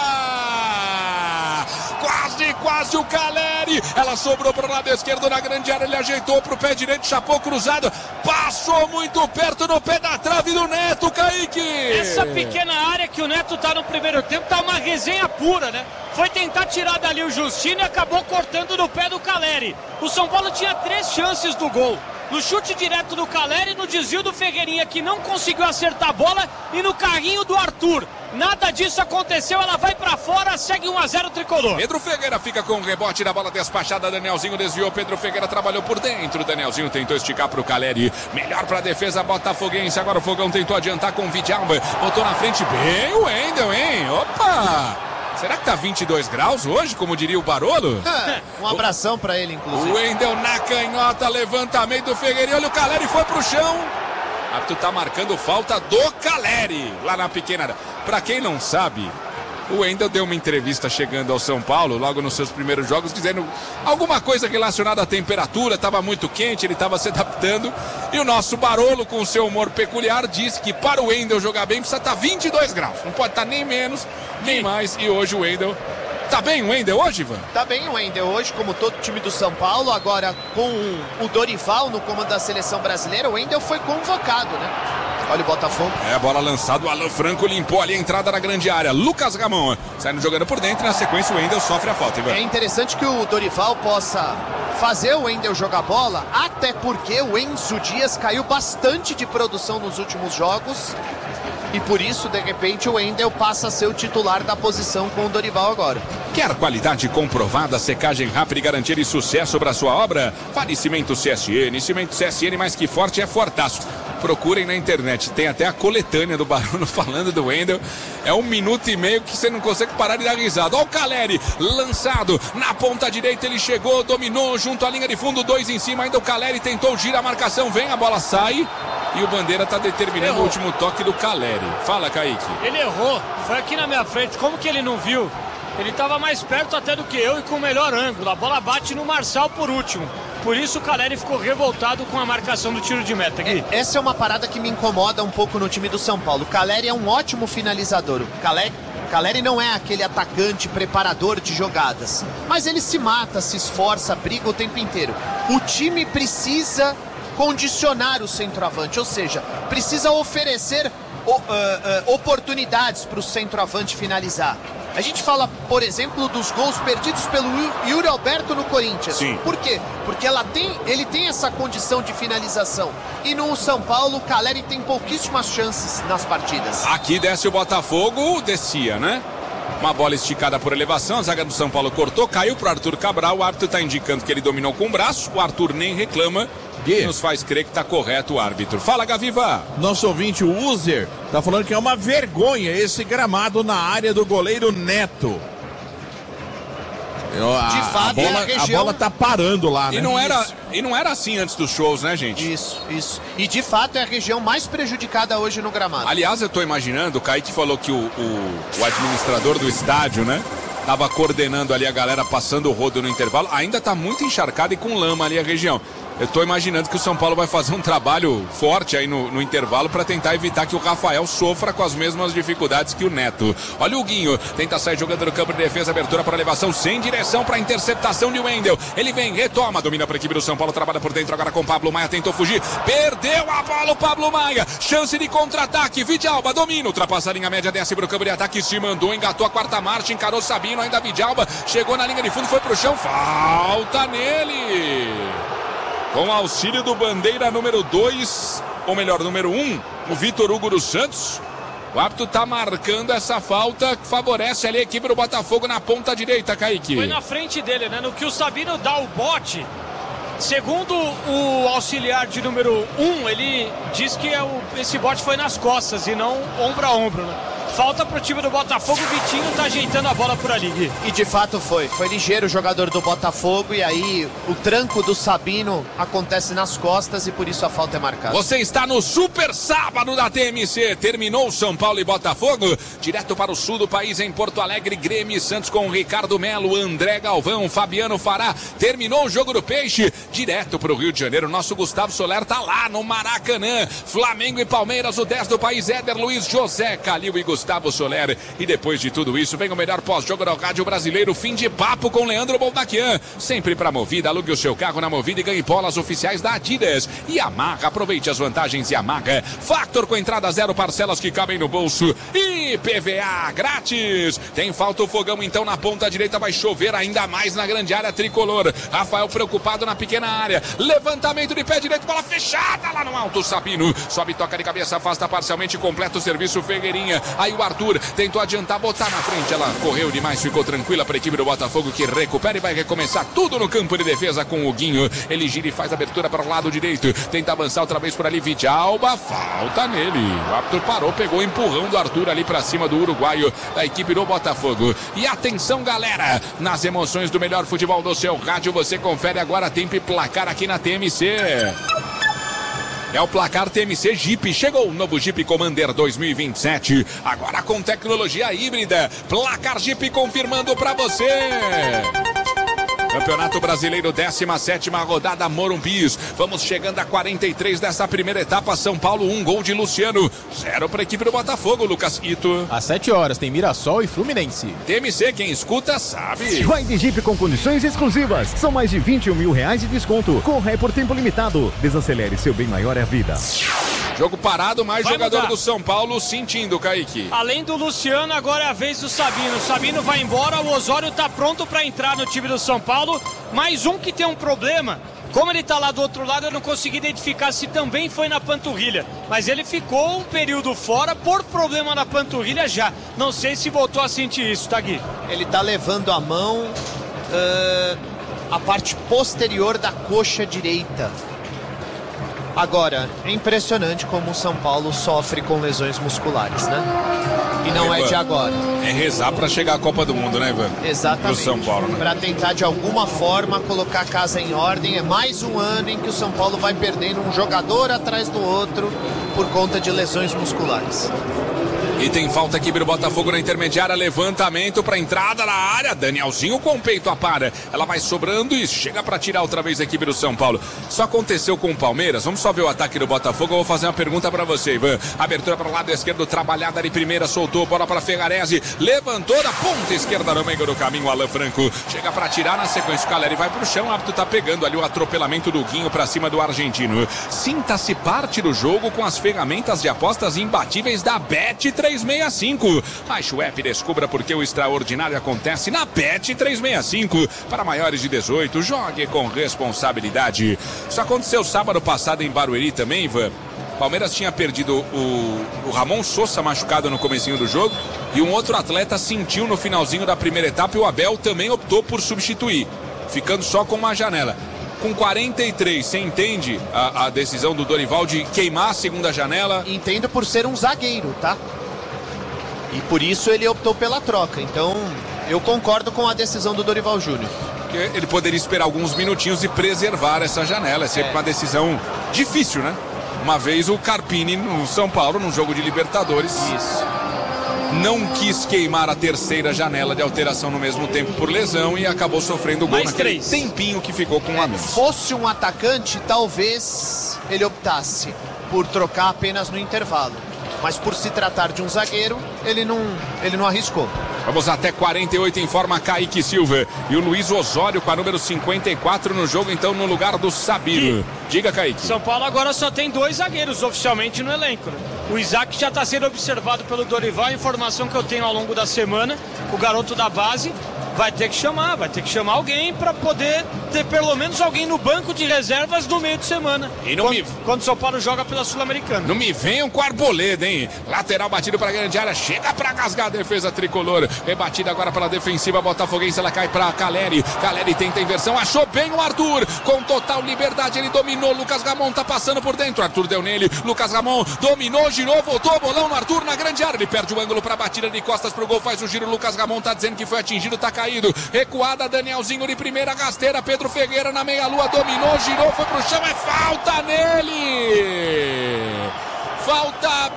Quase o Caleri, ela sobrou para o lado esquerdo na grande área, ele ajeitou para o pé direito, chapou cruzado, passou muito perto no pé da trave do Neto, Kaique. Essa pequena área que o Neto tá no primeiro tempo tá uma resenha pura, né? Foi tentar tirar dali o Justino e acabou cortando no pé do Caleri. O São Paulo tinha 3 chances do gol. No chute direto do Caleri, no desvio do Ferreirinha, que não conseguiu acertar a bola, e no carrinho do Arthur. Nada disso aconteceu, ela vai pra fora, segue 1-0 tricolor. Pedro Ferreira fica com o rebote da bola despachada, Danielzinho desviou, Pedro Ferreira trabalhou por dentro, Danielzinho tentou esticar pro Caleri, melhor pra defesa botafoguense, agora o Fogão tentou adiantar com o Vidalba, botou na frente bem o Wendel, hein? Opa! Será que tá 22 graus hoje, como diria o Barolo? Um abração pra ele, inclusive. O Wendel na canhota, levantamento do Ferreirinha, olha o Caleri, foi pro chão. Tu tá marcando falta do Caleri, lá na pequena área. Pra quem não sabe, o Wendel deu uma entrevista chegando ao São Paulo, logo nos seus primeiros jogos, dizendo alguma coisa relacionada à temperatura, estava muito quente, ele estava se adaptando. E o nosso Barolo, com o seu humor peculiar, disse que para o Wendel jogar bem precisa estar 22 graus. Não pode estar nem menos, nem mais. E hoje o Wendel... Tá bem o Wendel hoje, Ivan? Tá bem o Wendel hoje, como todo time do São Paulo. Agora, com o Dorival no comando da seleção brasileira, o Wendel foi convocado, né? Olha o Botafogo. Bola lançada, o Alan Franco limpou ali a entrada na grande área. Lucas Ramon saindo jogando por dentro e na sequência o Wendel sofre a falta, Ivan. É interessante que o Dorival possa fazer o Wendel jogar bola, até porque o Enzo Dias caiu bastante de produção nos últimos jogos. E por isso, de repente, o Wendel passa a ser o titular da posição com o Dorival agora. Quer qualidade comprovada, secagem rápida e garantia de sucesso para sua obra? Fale Cimento CSN. Cimento CSN mais que forte é fortaço. Procurem na internet, tem até a coletânea do Barolo falando do Wendel. É 1 minuto e meio que você não consegue parar de dar risada. Olha o Caleri, lançado na ponta direita, ele chegou, dominou junto à linha de fundo, 2 em cima, ainda o Caleri tentou girar a marcação, vem, a bola sai e o Bandeira está determinando o último toque do Caleri. Fala, Kaique. Ele errou, foi aqui na minha frente, como que ele não viu? Ele estava mais perto até do que eu e com o melhor ângulo. A bola bate no Marçal por último. por isso o Caleri ficou revoltado com a marcação do tiro de meta. Gui. Essa é uma parada que me incomoda um pouco no time do São Paulo. O Caleri é um ótimo finalizador. O Caleri não é aquele atacante preparador de jogadas, mas ele se mata, se esforça, briga o tempo inteiro. O time precisa condicionar o centroavante, ou seja, precisa oferecer oportunidades para o centroavante finalizar. A gente fala, por exemplo, dos gols perdidos pelo Yuri Alberto no Corinthians. Sim. Por quê? Porque ele tem essa condição de finalização. E no São Paulo, o Caleri tem pouquíssimas chances nas partidas. Aqui desce o Botafogo, descia, né? Uma bola esticada por elevação, a zaga do São Paulo cortou, caiu pro Arthur Cabral. O árbitro tá indicando que ele dominou com o braço. O Arthur nem reclama. E nos faz crer que tá correto o árbitro. Fala, Gaviva. Nosso ouvinte, o Uzer, tá falando que é uma vergonha esse gramado na área do goleiro Neto. De fato, a bola tá parando lá, né? E não era assim antes dos shows, né, gente? Isso. E de fato é a região mais prejudicada hoje no gramado. Aliás, eu tô imaginando, o Kaique falou que o administrador do estádio, né? Tava coordenando ali a galera passando o rodo no intervalo. Ainda tá muito encharcada e com lama ali a região. Eu tô imaginando que o São Paulo vai fazer um trabalho forte aí no intervalo para tentar evitar que o Rafael sofra com as mesmas dificuldades que o Neto. Olha o Guinho, tenta sair jogando no campo de defesa, abertura para elevação, sem direção para interceptação de Wendel. Ele vem, retoma, domina para a equipe do São Paulo, trabalha por dentro agora com o Pablo Maia, tentou fugir, perdeu a bola o Pablo Maia, chance de contra-ataque, Vidalba domina, ultrapassa a linha média, desce para o campo de ataque, se mandou, engatou a quarta marcha, encarou Sabino, ainda Vidalba, chegou na linha de fundo, foi pro chão, falta nele. Com auxílio do bandeira número 2, ou melhor, número 1, o Vitor Hugo dos Santos. O árbitro tá marcando essa falta que favorece ali a equipe do Botafogo na ponta direita, Kaique. Foi na frente dele, né? No que o Sabino dá o bote, segundo o auxiliar de número 1, ele diz que esse bote foi nas costas e não ombro a ombro, né? Falta pro time do Botafogo, o Vitinho tá ajeitando a bola por ali, Gui. E de fato foi ligeiro o jogador do Botafogo e aí o tranco do Sabino acontece nas costas e por isso a falta é marcada. Você está no Super Sábado da TMC, terminou São Paulo e Botafogo, direto para o sul do país em Porto Alegre, Grêmio e Santos com Ricardo Melo, André Galvão, Fabiano Fará, terminou o jogo do Peixe, direto para o Rio de Janeiro, nosso Gustavo Soler tá lá no Maracanã, Flamengo e Palmeiras, o 10 do país, Éder Luiz, José Calil e Gustavo Soler. E depois de tudo isso, vem o melhor pós-jogo do rádio brasileiro, fim de papo com Leandro Boldaquian. Sempre pra Movida, alugue o seu carro na Movida e ganhe bolas oficiais da Adidas. E Yamaha, aproveite as vantagens Yamaha. Factor com entrada zero, parcelas que cabem no bolso. E PVA grátis. Tem falta o fogão, então na ponta direita vai chover ainda mais na grande área tricolor. Rafael preocupado na pequena área. Levantamento de pé direito, bola fechada lá no alto. Sabino sobe, toca de cabeça, afasta parcialmente, completa o serviço Ferreirinha. Aí o Arthur tentou adiantar, botar na frente, ela correu demais, ficou tranquila para a equipe do Botafogo que recupera e vai recomeçar tudo no campo de defesa com o Guinho. Ele gira e faz a abertura para o lado direito, tenta avançar outra vez por ali, Vidalba, falta nele. O Arthur parou, pegou o empurrão do Arthur ali para cima do uruguaio da equipe do Botafogo. E atenção, galera, nas emoções do melhor futebol do seu rádio, você confere agora tempo e placar aqui na TMC. É o placar TMC Jeep. Chegou o novo Jeep Commander 2027. Agora com tecnologia híbrida. Placar Jeep confirmando pra você. Campeonato Brasileiro, 17ª rodada, Morumbis. Vamos chegando a 43 dessa primeira etapa. São Paulo, 1 gol de Luciano. 0 para a equipe do Botafogo, Lucas Ito. Às 7 horas tem Mirassol e Fluminense. TMC, quem escuta sabe. Vai de Jeep com condições exclusivas. São mais de 21 mil reais de desconto. Corra é por tempo limitado. Desacelere, seu bem maior é a vida. Jogo parado, mais vai jogador mudar. do São Paulo sentindo, Kaique. Além do Luciano, agora é a vez do Sabino. O Sabino vai embora, o Osório tá pronto para entrar no time do São Paulo. Mais um que tem um problema. Como ele tá lá do outro lado, eu não consegui identificar se também foi na panturrilha. Mas ele ficou um período fora por problema na panturrilha já. Não sei se voltou a sentir isso, tá, Gui? Ele tá levando a mão a parte posterior da coxa direita. Agora, é impressionante como o São Paulo sofre com lesões musculares, né? E não é de agora. É rezar pra chegar à Copa do Mundo, né, Ivan? Exatamente. Pro São Paulo, né? Pra tentar de alguma forma colocar a casa em ordem. É mais um ano em que o São Paulo vai perdendo um jogador atrás do outro por conta de lesões musculares. E tem falta aqui pro Botafogo na intermediária, levantamento pra entrada na área, Danielzinho com o peito a para, ela vai sobrando e chega pra tirar outra vez a equipe do São Paulo. Isso aconteceu com o Palmeiras, vamos só ver o ataque do Botafogo, eu vou fazer uma pergunta pra você, Ivan. Abertura para o lado esquerdo, trabalhada ali primeira, soltou, bola pra Ferrarese, levantou da ponta esquerda no meio do caminho, Alan Franco, chega pra tirar na sequência, o Caleri vai pro chão, o árbitro tá pegando ali o atropelamento do Guinho pra cima do argentino. Sinta-se parte do jogo com as ferramentas de apostas imbatíveis da Bet365. Baixe o app e descubra porque o extraordinário acontece na Bet365. Para maiores de 18, jogue com responsabilidade. Isso aconteceu sábado passado em Barueri também, Ivan. Palmeiras tinha perdido o Ramon Sosa machucado no comecinho do jogo e um outro atleta sentiu no finalzinho da primeira etapa e o Abel também optou por substituir, ficando só com uma janela. Com 43, você entende a decisão do Dorival de queimar a segunda janela? Entendo por ser um zagueiro, tá? E por isso ele optou pela troca. Então, eu concordo com a decisão do Dorival Júnior. Ele poderia esperar alguns minutinhos e preservar essa janela. É sempre uma decisão difícil, né? Uma vez o Carpini no São Paulo, num jogo de Libertadores. Isso. Não quis queimar a terceira janela de alteração no mesmo tempo por lesão e acabou sofrendo gol naquele tempinho que ficou com a menos. Fosse um atacante, talvez ele optasse por trocar apenas no intervalo. Mas por se tratar de um zagueiro, ele não arriscou. Vamos até 48, informa Kaique Silva. E o Luiz Osório com a número 54 no jogo, então no lugar do Sabino. Diga, Kaique. São Paulo agora só tem 2 zagueiros oficialmente no elenco, né? O Isaac já está sendo observado pelo Dorival, a informação que eu tenho ao longo da semana, o garoto da base vai ter que chamar alguém para poder ter pelo menos alguém no banco de reservas no meio de semana. E quando o São Paulo joga pela Sul-Americana. Não me venham com Arboleda, hein? Lateral batido para a grande área, chega para rasgar a defesa tricolor. Rebatida agora pela defensiva botafoguense, ela cai para Caleri. Caleri tenta a inversão, achou bem o Arthur. Com total liberdade, ele dominou. Lucas Ramon tá passando por dentro. Arthur deu nele. Lucas Ramon dominou, girou, voltou, bolão no Arthur na grande área. Ele perde o ângulo para a batida de costas pro gol, faz o giro. Lucas Ramon tá dizendo que foi atingido, tá caído. Recuada, Danielzinho de primeira, rasteira, Pedro Ferreira na meia-lua, dominou, girou, foi pro chão, é falta nele! Falta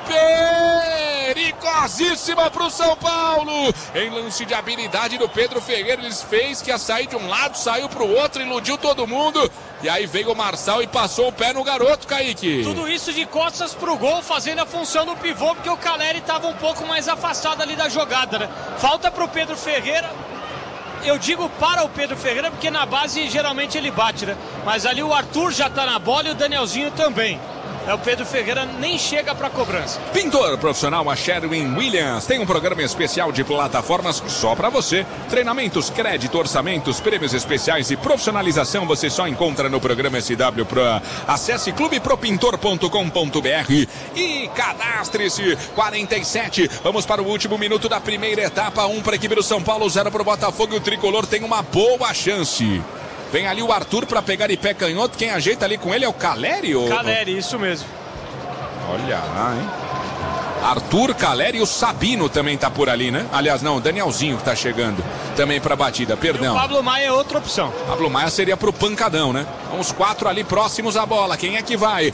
perigosíssima pro São Paulo! Em lance de habilidade do Pedro Ferreira, eles fez que ia sair de um lado, saiu pro outro, iludiu todo mundo. E aí veio o Marçal e passou o pé no garoto, Kaique. Tudo isso de costas pro gol, fazendo a função do pivô, porque o Caleri estava um pouco mais afastado ali da jogada, né? Falta pro Pedro Ferreira. Eu digo para o Pedro Ferreira porque na base geralmente ele bate, né? Mas ali o Arthur já tá na bola e o Danielzinho também. O Pedro Ferreira nem chega para cobrança. Pintor profissional a Sherwin-Williams tem um programa especial de plataformas só para você. Treinamentos, crédito, orçamentos, prêmios especiais e profissionalização você só encontra no programa SW Pro. Acesse clubepropintor.com.br e cadastre-se. 47. Vamos para o último minuto da primeira etapa. 1 para a equipe do São Paulo, 0 para o Botafogo. E o tricolor tem uma boa chance. Vem ali o Arthur para pegar de pé canhoto. Quem ajeita ali com ele é o Caleri? Caleri, isso mesmo. Olha lá, hein? Arthur, Caleri e o Sabino também tá por ali, né? Aliás, não, o Danielzinho que tá chegando também pra batida, perdão. E o Pablo Maia é outra opção. Pablo Maia seria pro pancadão, né? Os 4 ali próximos à bola. Quem é que vai?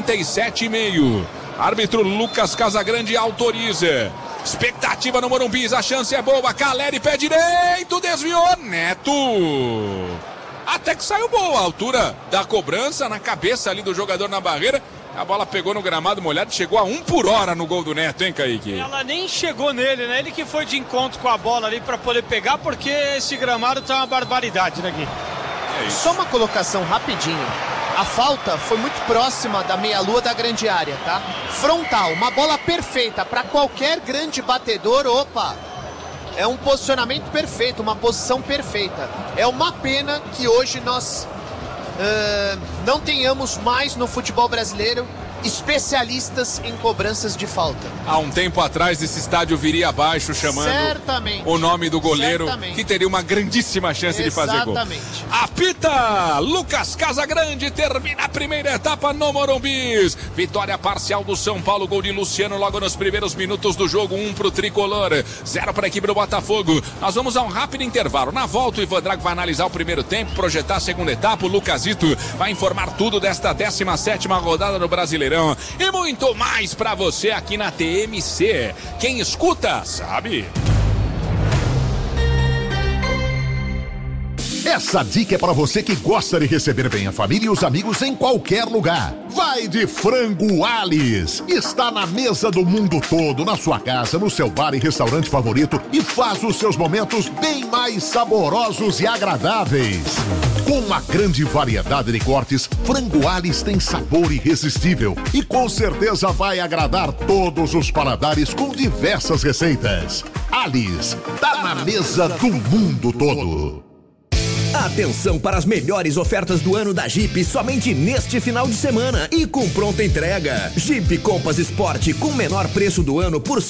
47,5. Árbitro Lucas Casagrande autoriza. Expectativa no Morumbi, a chance é boa. Caleri, pé direito, desviou. Neto. Até que saiu boa a altura da cobrança na cabeça ali do jogador na barreira. A bola pegou no gramado molhado, chegou a 1 por hora no gol do Neto, hein, Kaique? Ela nem chegou nele, né? Ele que foi de encontro com a bola ali para poder pegar, porque esse gramado tá uma barbaridade, né, Gui? Só uma colocação rapidinho. A falta foi muito próxima da meia-lua da grande área, tá? Frontal, uma bola perfeita para qualquer grande batedor, opa! É um posicionamento perfeito, uma posição perfeita. É uma pena que hoje nós não tenhamos mais no futebol brasileiro especialistas em cobranças de falta. Há um tempo atrás esse estádio viria abaixo chamando o nome do goleiro, que teria uma grandíssima chance de fazer gol. Apita Lucas Casagrande, termina a primeira etapa no Morumbi. Vitória parcial do São Paulo, gol de Luciano logo nos primeiros minutos do jogo, 1 pro tricolor, 0 para a equipe do Botafogo. Nós vamos a um rápido intervalo. Na volta o Ivan Drago vai analisar o primeiro tempo, projetar a segunda etapa. O Lucasito vai informar tudo desta 17ª rodada do Brasileiro. Brasileirão e muito mais pra você aqui na TMC. Quem escuta, sabe. Essa dica é para você que gosta de receber bem a família e os amigos em qualquer lugar. Vai de Frango Alice. Está na mesa do mundo todo, na sua casa, no seu bar e restaurante favorito e faz os seus momentos bem mais saborosos e agradáveis. Com uma grande variedade de cortes, Frango Alice tem sabor irresistível e com certeza vai agradar todos os paladares com diversas receitas. Alice, tá na mesa do mundo todo. Atenção para as melhores ofertas do ano da Jeep somente neste final de semana e com pronta entrega. Jeep Compass Sport com menor preço do ano por R$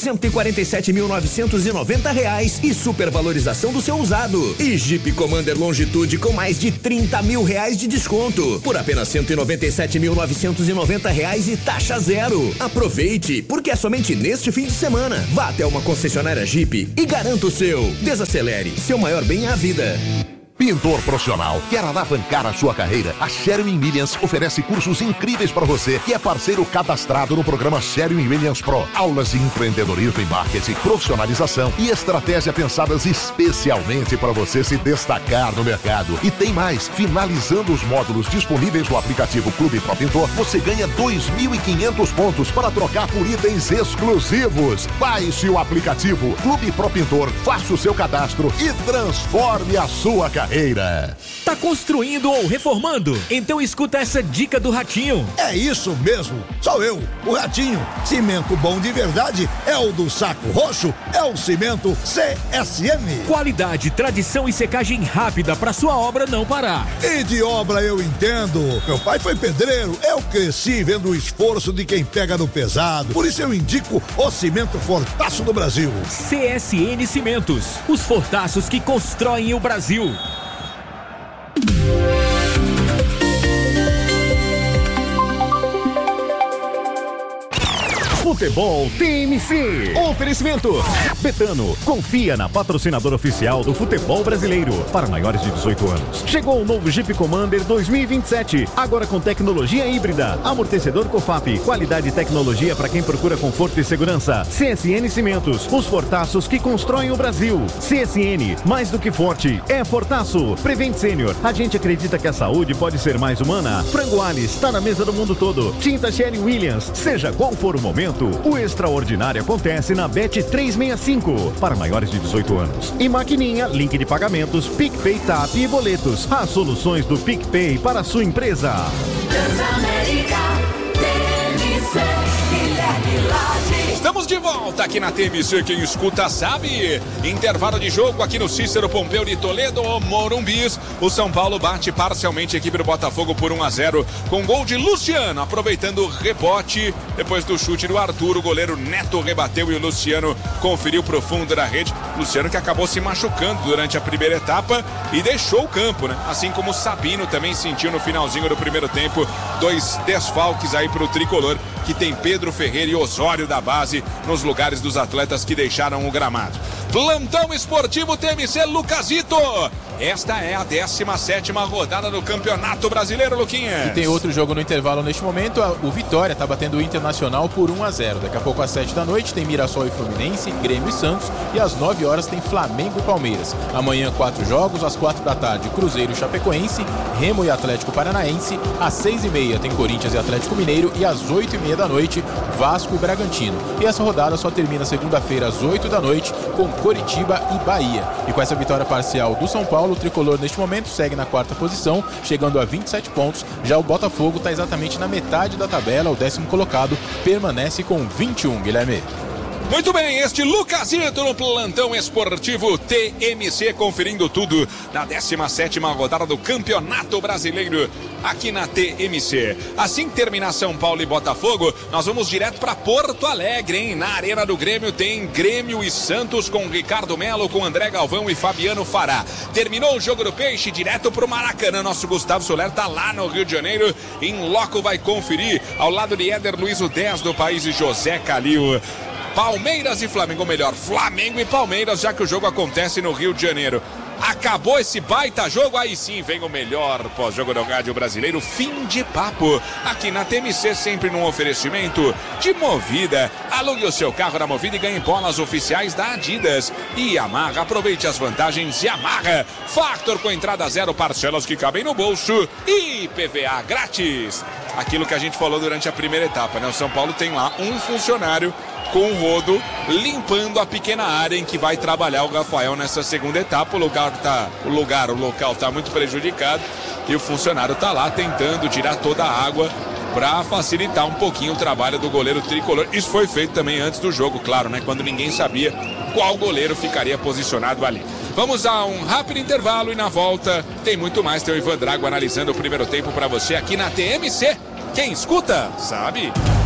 147.990 e supervalorização do seu usado. E Jeep Commander Longitude com mais de R$ 30 mil de desconto por apenas R$ 197.990 e taxa zero. Aproveite, porque é somente neste fim de semana. Vá até uma concessionária Jeep e garanta o seu. Desacelere, seu maior bem é a vida. Pintor profissional, quer alavancar a sua carreira? A Sherwin-Williams oferece cursos incríveis para você que é parceiro cadastrado no programa Sherwin-Williams Pro. Aulas de empreendedorismo e marketing, profissionalização e estratégia pensadas especialmente para você se destacar no mercado. E tem mais, finalizando os módulos disponíveis no aplicativo Clube Pro Pintor, você ganha 2.500 pontos para trocar por itens exclusivos. Baixe o aplicativo Clube Pro Pintor, faça o seu cadastro e transforme a sua carreira. Tá construindo ou reformando? Então escuta essa dica do Ratinho. É isso mesmo, sou eu, o Ratinho. Cimento bom de verdade é o do Saco Roxo, é o cimento CSN. Qualidade, tradição e secagem rápida para sua obra não parar. E de obra eu entendo. Meu pai foi pedreiro, eu cresci vendo o esforço de quem pega no pesado. Por isso eu indico o cimento Fortaço do Brasil. CSN Cimentos, os fortaços que constroem o Brasil. Futebol TMC. Oferecimento Betano. Confia na patrocinadora oficial do futebol brasileiro. Para maiores de 18 anos. Chegou o novo Jeep Commander 2027. Agora com tecnologia híbrida. Amortecedor COFAP. Qualidade e tecnologia para quem procura conforto e segurança. CSN Cimentos. Os fortaços que constroem o Brasil. CSN. Mais do que forte. É fortaço. Prevent Senior. A gente acredita que a saúde pode ser mais humana. Frango Alice. Está na mesa do mundo todo. Tinta Sherwin-Williams. Seja qual for o momento, o extraordinário acontece na Bet 365 para maiores de 18 anos. E maquininha, link de pagamentos, PicPay, TAP e boletos. As soluções do PicPay para a sua empresa. Estamos de volta aqui na TMC, quem escuta sabe. Intervalo de jogo aqui no Cícero Pompeu de Toledo, Morumbis. O São Paulo bate parcialmente a equipe do Botafogo por 1-0 com gol de Luciano, aproveitando o rebote depois do chute do Arthur. O goleiro Neto rebateu e o Luciano conferiu pro fundo da rede. Luciano que acabou se machucando durante a primeira etapa e deixou o campo, né? Assim como o Sabino também sentiu no finalzinho do primeiro tempo. 2 desfalques aí pro tricolor, que tem Pedro Ferreira e Osório da base nos lugares dos atletas que deixaram o gramado. Plantão esportivo TMC, Lucasito. Esta é a 17ª rodada do Campeonato Brasileiro, Luquinhas. E tem outro jogo no intervalo neste momento. O Vitória está batendo o Internacional por 1-0. Daqui a pouco às 7 da noite tem Mirassol e Fluminense, Grêmio e Santos. E às 9 horas tem Flamengo e Palmeiras. Amanhã 4 jogos, às 4 da tarde Cruzeiro e Chapecoense, Remo e Atlético Paranaense. Às 6h30 tem Corinthians e Atlético Mineiro. E às 8h30 da noite Vasco e Bragantino. E essa rodada só termina segunda-feira às 8 da noite com Coritiba e Bahia. E com essa vitória parcial do São Paulo, o tricolor neste momento segue na 4ª posição, chegando a 27 pontos. Já o Botafogo está exatamente na metade da tabela, o 10º colocado permanece com 21, Guilherme. Muito bem, este Lucasito no plantão esportivo TMC, conferindo tudo na 17ª rodada do Campeonato Brasileiro aqui na TMC. Assim que terminar São Paulo e Botafogo, nós vamos direto para Porto Alegre, hein? Na Arena do Grêmio tem Grêmio e Santos com Ricardo Melo, com André Galvão e Fabiano Fará. Terminou o jogo do Peixe, direto pro Maracanã. Nosso Gustavo Soler tá lá no Rio de Janeiro, em loco vai conferir, ao lado de Éder Luiz, o 10 do país, e José Calil. Palmeiras e Flamengo, ou melhor, Flamengo e Palmeiras, já que o jogo acontece no Rio de Janeiro. Acabou esse baita jogo, aí sim vem o melhor pós-jogo do rádio brasileiro, fim de papo. Aqui na TMC, sempre num oferecimento de Movida. Alugue o seu carro na Movida e ganhe bolas oficiais da Adidas. E Yamaha, aproveite as vantagens Yamaha. Factor com entrada zero, parcelas que cabem no bolso e PVA grátis. Aquilo que a gente falou durante a primeira etapa, né? O São Paulo tem lá um funcionário com o rodo limpando a pequena área em que vai trabalhar o Rafael nessa segunda etapa. O local tá muito prejudicado e o funcionário tá lá tentando tirar toda a água para facilitar um pouquinho o trabalho do goleiro tricolor. Isso foi feito também antes do jogo, claro, né? Quando ninguém sabia qual goleiro ficaria posicionado ali. Vamos a um rápido intervalo e na volta tem muito mais. Tem o Ivan Drago analisando o primeiro tempo para você aqui na TMC. Quem escuta, sabe.